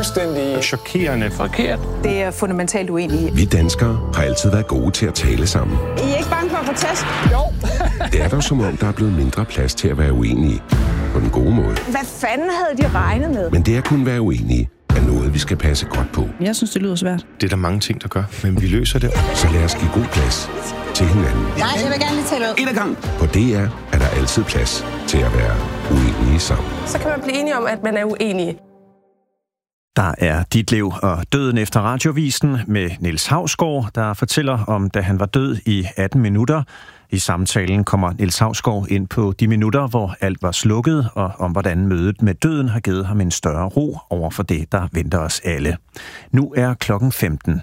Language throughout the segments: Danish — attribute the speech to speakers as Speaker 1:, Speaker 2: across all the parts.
Speaker 1: fuldstændig
Speaker 2: chokerende forkert.
Speaker 3: Det er fundamentalt uenige.
Speaker 4: Vi danskere har altid været gode til at tale sammen.
Speaker 3: I er ikke bange for at få tæsk?
Speaker 1: Jo.
Speaker 4: Det er dog som om, der er blevet mindre plads til at være uenige. På den gode måde.
Speaker 3: Hvad fanden havde de regnet med?
Speaker 4: Men det at kunne være uenige er noget, vi skal passe godt på.
Speaker 5: Jeg synes, det lyder svært.
Speaker 2: Det er der mange ting, der gør, men vi løser det.
Speaker 4: Så lad os give god plads til hinanden.
Speaker 3: Nej, jeg vil gerne lige tale ud.
Speaker 4: En ad gang. På DR er der altid plads til at være uenige sammen.
Speaker 6: Så kan man blive enige om, at man er uenige.
Speaker 7: Der er Dit liv og døden efter radiovisen med Niels Hausgaard, der fortæller om, da han var død i 18 minutter. I samtalen kommer Niels Hausgaard ind på de minutter, hvor alt var slukket, og om hvordan mødet med døden har givet ham en større ro over for det, der venter os alle. Nu er klokken 15.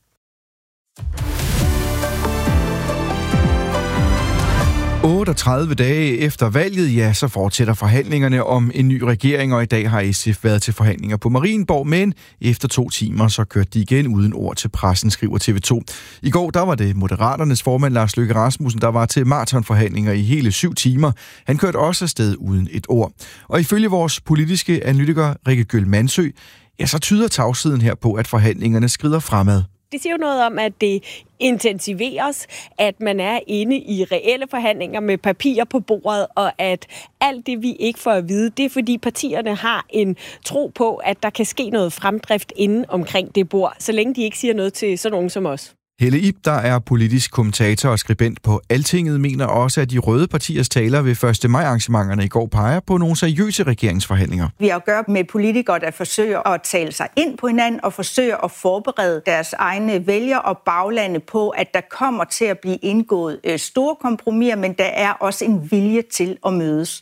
Speaker 8: – 38 dage efter valget, ja, så fortsætter forhandlingerne om en ny regering, og i dag har SF været til forhandlinger på Marienborg, men efter 2 timer, så kørte de igen uden ord til pressen, skriver TV2. I går, der var det Moderaternes formand Lars Løkke Rasmussen, der var til maratonforhandlinger i hele 7 timer. Han kørte også afsted uden et ord. Og ifølge vores politiske analytiker Rikke Gjøl Mansø, ja, så tyder tavsheden her på, at forhandlingerne skrider fremad.
Speaker 9: Det siger jo noget om, at det intensiveres, at man er inde i reelle forhandlinger med papirer på bordet, og at alt det, vi ikke får at vide, det er fordi partierne har en tro på, at der kan ske noget fremdrift inden omkring det bord, så længe de ikke siger noget til sådan nogen som os.
Speaker 8: Helle Ib, der er politisk kommentator og skribent på Altinget, mener også, at de røde partiers taler ved 1. maj-arrangementerne i går peger på nogle seriøse regeringsforhandlinger.
Speaker 10: Vi har at gøre med politikere, der forsøger at tale sig ind på hinanden og forsøger at forberede deres egne vælgere og baglande på, at der kommer til at blive indgået store kompromiser, men der er også en vilje til at mødes.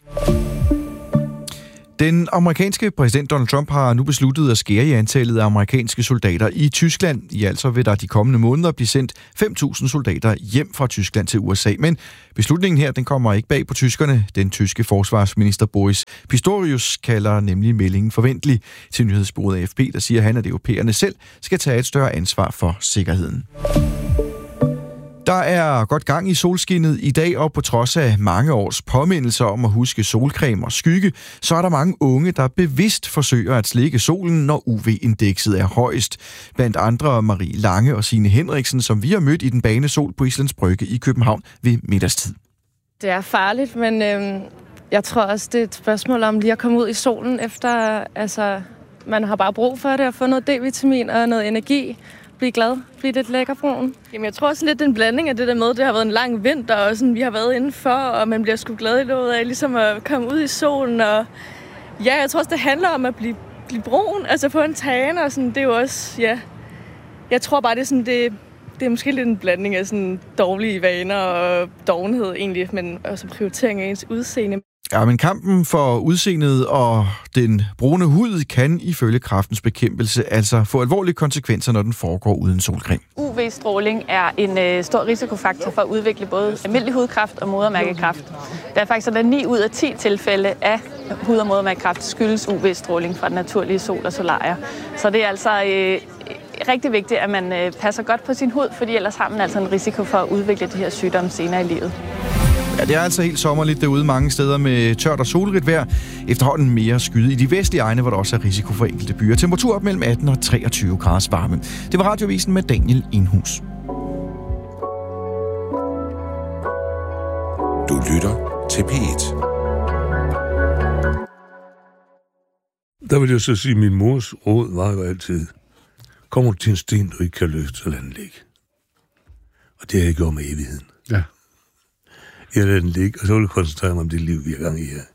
Speaker 8: Den amerikanske præsident Donald Trump har nu besluttet at skære i antallet af amerikanske soldater i Tyskland. I altså vil der de kommende måneder blive sendt 5.000 soldater hjem fra Tyskland til USA. Men beslutningen her, den kommer ikke bag på tyskerne. Den tyske forsvarsminister Boris Pistorius kalder nemlig meldingen forventelig. Til nyhedsbureauet AFP, der siger han, at europæerne selv skal tage et større ansvar for sikkerheden. Der er godt gang i solskinnet i dag, og på trods af mange års påmindelser om at huske solcreme og skygge, så er der mange unge, der bevidst forsøger at slikke solen, når UV-indekset er højst. Blandt andre Marie Lange og Signe Henriksen, som vi har mødt i den bane sol på Islands Brygge i København ved middagstid.
Speaker 6: Det er farligt, men jeg tror også, det er et spørgsmål om lige at komme ud i solen efter, man har bare brug for det, at få noget D-vitamin og noget energi. Blive glad, blive lidt lækkerbrun. Jamen, jeg tror også lidt en blanding af det der med, det har været en lang vinter, og sådan, vi har været indenfor, og man bliver sgu glad i løbet af ligesom at komme ud i solen. Og ja, jeg tror også, det handler om at blive brun, altså på en tan, og sådan, det er jo også, ja. Jeg tror bare, det er sådan, det er måske lidt en blanding af sådan dårlige vaner og dovenhed egentlig, men også prioritering af ens udseende.
Speaker 8: Ja, men kampen for udseendet og den brune hud kan ifølge Kræftens Bekæmpelse altså få alvorlige konsekvenser, når den foregår uden solcreme.
Speaker 11: UV-stråling er en stor risikofaktor for at udvikle både almindelig hudkræft og modermærkekræft. Der er faktisk sådan 9 ud af 10 tilfælde af hud- og modermærkekræft skyldes UV-stråling fra den naturlige sol og solarier. Så det er altså rigtig vigtigt, at man passer godt på sin hud, fordi ellers har man altså en risiko for at udvikle de her sygdomme senere i livet.
Speaker 8: Ja, det er altså helt sommerligt derude mange steder med tørt og solrigt vejr. Efterhånden mere skyde i de vestlige egne, hvor der også er risiko for enkelte byer. Temperatur op mellem 18 og 23 graders varme. Det var radiovisen med Daniel Enhus.
Speaker 4: Du lytter til P1.
Speaker 12: Der vil jeg så sige, at min mors råd var jo altid, kommer du til en sten, du ikke kan løfte, så lad den ligge. Og det har jeg gjort med evigheden.
Speaker 2: Ja.
Speaker 12: Jeg lader den ligge, og så vil jeg koncentrere mig om det liv, vi har gang i her.